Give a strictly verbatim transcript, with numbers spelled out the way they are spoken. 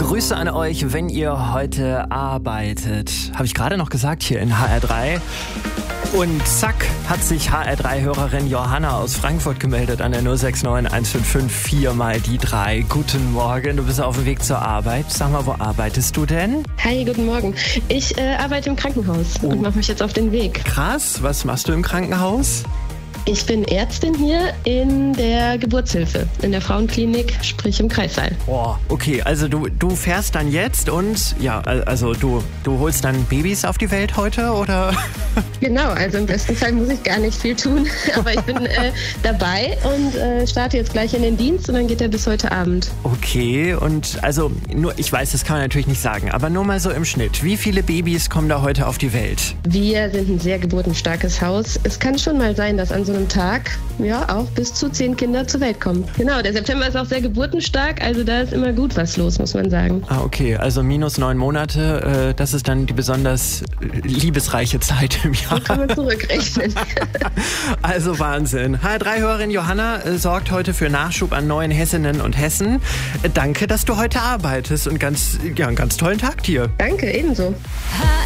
Grüße an euch, wenn ihr heute arbeitet. Habe ich gerade noch gesagt hier in H R drei. Und zack, hat sich H R drei Hörerin Johanna aus Frankfurt gemeldet an der null sechs neun eins fünf fünf vier mal die drei. Guten Morgen, du bist auf dem Weg zur Arbeit. Sag mal, wo arbeitest du denn? Hi, guten Morgen. Ich äh, arbeite im Krankenhaus oh. und mache mich jetzt auf den Weg. Krass, was machst du im Krankenhaus? Ich bin Ärztin hier in der Geburtshilfe, in der Frauenklinik, sprich im Kreissaal. Boah, okay, also du, du fährst dann jetzt und ja, also du, du holst dann Babys auf die Welt heute, oder? Genau, also im besten Fall muss ich gar nicht viel tun, aber ich bin äh, dabei und äh, starte jetzt gleich in den Dienst und dann geht er bis heute Abend. Okay, und also nur, ich weiß, das kann man natürlich nicht sagen, aber nur mal so im Schnitt. Wie viele Babys kommen da heute auf die Welt? Wir sind ein sehr geburtenstarkes Haus. Es kann schon mal sein, dass an so einem Tag ja auch bis zu zehn Kinder zur Welt kommen. Genau, der September ist auch sehr geburtenstark, also da ist immer gut was los, muss man sagen. Ah, okay, also minus neun Monate, äh, das ist dann die besonders liebesreiche Zeit im Jahr. So kann man zurückrechnen. Also Wahnsinn. H R drei-Hörerin Johanna äh, sorgt heute für Nachschub an neuen Hessinnen und Hessen. Äh, danke, dass du heute arbeitest und ganz, ja, einen ganz tollen Tag dir. Danke, ebenso.